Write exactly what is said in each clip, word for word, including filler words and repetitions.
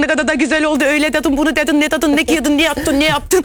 ne kadar da güzel oldu, öyle dedin, bunu dedin, ne dedin, ne giydin, ne yaptın, ne yaptın.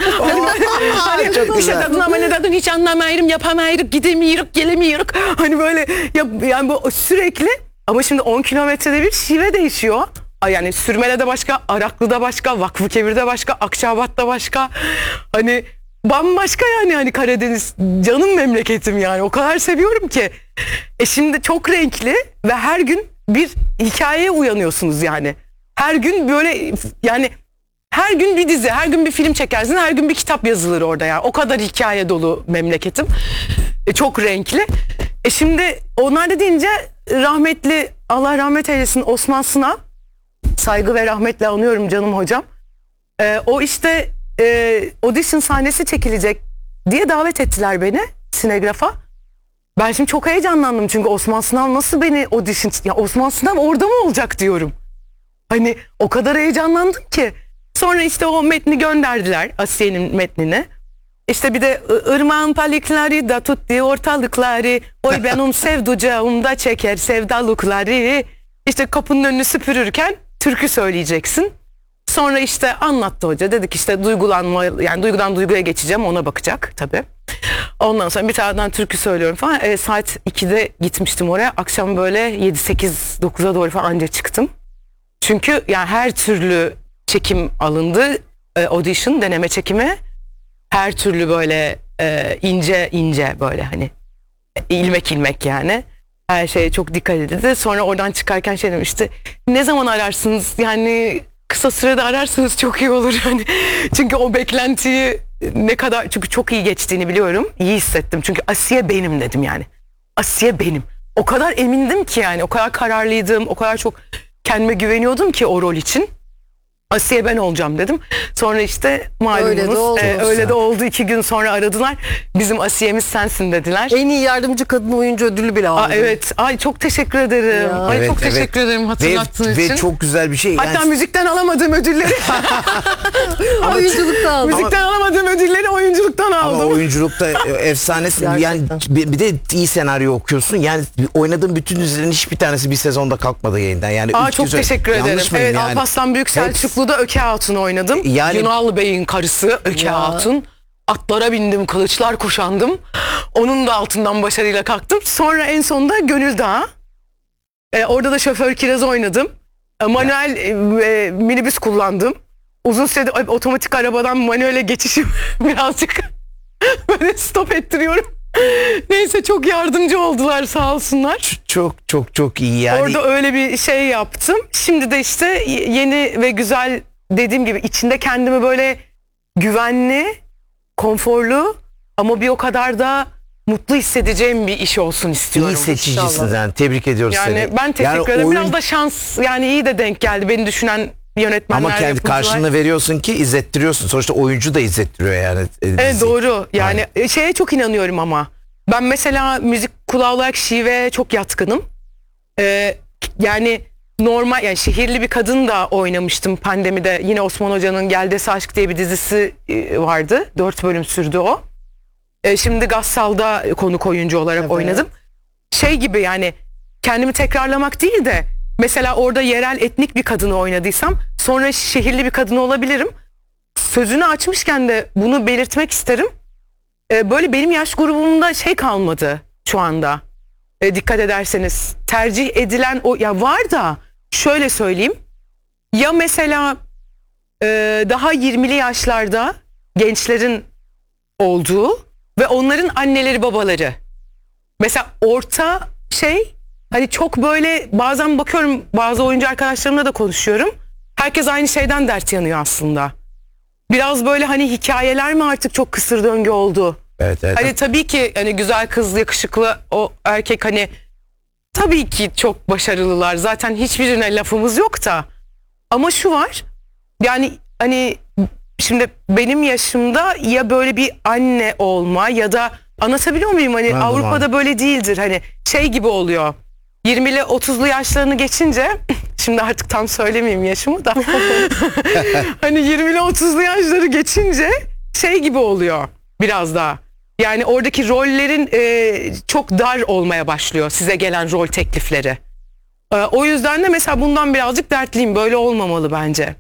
Hani çok bir şey güzel. dedin ama ne dedin hiç anlamayırım, yapamayırım, gidemiyoruz, gelemiyoruz. Hani böyle ya, yani bu sürekli, ama şimdi on kilometrede bir şive değişiyor. Yani Sürmele'de başka, Araklı'da başka, Vakfıkebir'de başka, Akçabat'ta başka. Hani bambaşka yani, hani Karadeniz canım memleketim yani, o kadar seviyorum ki. E şimdi çok renkli ve her gün bir hikayeye uyanıyorsunuz yani. Her gün böyle yani, her gün bir dizi, her gün bir film çekersin, her gün bir kitap yazılır orada yani. O kadar hikaye dolu memleketim. E çok renkli. E şimdi onlar da deyince rahmetli, Allah rahmet eylesin, Osman Sınav, saygı ve rahmetle anıyorum canım hocam. E, o işte e, audition sahnesi çekilecek diye davet ettiler beni Sinegraf'a. Ben şimdi çok heyecanlandım çünkü Osman Sınav nasıl beni audition... Ya Osman Sınav orada mı olacak diyorum. Hani o kadar heyecanlandım ki. Sonra işte o metni gönderdiler, Asiye'nin metnini. İşte bir de ırmağın palikleri da tuttu ortalıkları. Oy benim sevducağımda çeker sevdalıkları. İşte kapının önünü süpürürken türkü söyleyeceksin. Sonra işte anlattı hoca. Dedik işte duygulanma, yani duygudan duyguya geçeceğim, ona bakacak tabii. Ondan sonra bir taraftan türkü söylüyorum falan. E, saat ikide gitmiştim oraya. Akşam böyle yedi sekiz dokuza doğru falan anca çıktım. Çünkü yani her türlü çekim alındı. E, audition, deneme çekimi. Her türlü böyle e, ince ince böyle hani ilmek ilmek yani. Her şeye çok dikkat edildi. Sonra oradan çıkarken şey demişti. Ne zaman ararsınız? Yani kısa sürede ararsanız çok iyi olur. Yani çünkü o beklentiyi ne kadar, çünkü çok iyi geçtiğini biliyorum. İyi hissettim. Çünkü Asiye benim dedim yani. Asiye benim. O kadar emindim ki yani. O kadar kararlıydım. O kadar çok kendime güveniyordum ki o rol için. Asiye ben olacağım dedim. Sonra işte malumunuz Öyle de oldu. e, öyle de oldu. İki gün sonra aradılar. Bizim Asiye'miz sensin dediler. En iyi yardımcı kadın oyuncu ödülü bile aldı. Aa, evet. Ay çok teşekkür ederim. Ya. Ay Evet, çok evet. teşekkür ederim hatırlattığın ve, için. Ve çok güzel bir şey. Hatta Yani müzikten alamadığım ödülleri Oyunculukta aldı. müzikten alamadığım ödülleri oyunculuktan ama aldım. oyunculukta efsanesin. Yani Gerçekten. bir, bir de iyi senaryo okuyorsun. Yani oynadığın bütün dizilerin hiçbir tanesi bir sezonda kalkmadı yayından. Yani Aa, üç çok güzel- teşekkür Yanlış ederim. mıyım Evet, yani? Alparslan Büyük Selçuklu'da Öke Hatun'u oynadım. Yani- Yunalı Bey'in karısı Öke Ya. Hatun. Atlara bindim, kılıçlar kuşandım. Onun da altından başarıyla kalktım. Sonra en sonunda Gönül Dağı. Ee, orada da şoför Kiraz oynadım. Ee, manuel e, e, minibüs kullandım. Uzun süredir e, otomatik arabadan manuele geçişim birazcık böyle stop ettiriyorum. Neyse, çok yardımcı oldular sağ olsunlar. Çok çok çok iyi yani. Orada öyle bir şey yaptım. Şimdi de işte yeni ve güzel, dediğim gibi içinde kendimi böyle güvenli, konforlu ama bir o kadar da mutlu hissedeceğim bir iş olsun istiyorum. İyi seçicisin İnşallah. yani. Tebrik ediyoruz Yani seni. ben teşekkür Yani ederim. oyun- Biraz da şans, yani iyi de denk geldi. Beni düşünen yönetmenler, Ama kendi yapımcılar. karşılığını veriyorsun ki izlettiriyorsun. Sonuçta oyuncu da izlettiriyor yani. e, Evet, dizi. doğru. Yani e, şeye çok inanıyorum ama. Ben mesela müzik kulağı olarak şiveye çok yatkınım. Ee, yani normal, yani şehirli bir kadın da oynamıştım pandemide. Yine Osman Hoca'nın Geldesi Aşk diye bir dizisi e, vardı. Dört bölüm sürdü o. Ee, şimdi Gassal'da konuk oyuncu olarak Evet. oynadım. Şey gibi yani, kendimi tekrarlamak değil de mesela orada yerel etnik bir kadını oynadıysam sonra şehirli bir kadın olabilirim. Sözünü açmışken de bunu belirtmek isterim. Ee, böyle benim yaş grubumda şey kalmadı şu anda. Ee, dikkat ederseniz tercih edilen o ya var da, şöyle söyleyeyim. Ya mesela e, daha yirmili yaşlarda gençlerin olduğu ve onların anneleri babaları. Mesela orta şey, hani çok böyle, bazen bakıyorum bazı oyuncu arkadaşlarımla da konuşuyorum. Herkes aynı şeyden dert yanıyor aslında. Biraz böyle hani hikayeler mi artık çok kısır döngü oldu? Evet, evet. Hani tabii ki hani güzel kız, yakışıklı o erkek, hani tabii ki çok başarılılar. Zaten hiçbirine lafımız yok da. Ama şu var. Yani hani şimdi benim yaşımda ya böyle bir anne olma ya da, anlatabiliyor muyum? Hani Anladım, Avrupa'da anladım. böyle değildir. Hani şey gibi oluyor. yirmili otuzlu yaşlarını geçince, şimdi artık tam söylemeyeyim yaşımı da. Hani yirmili otuzlu yaşları geçince şey gibi oluyor biraz daha. Yani oradaki rollerin e, çok dar olmaya başlıyor, size gelen rol teklifleri. E, o yüzden de mesela bundan birazcık dertliyim. Böyle olmamalı bence.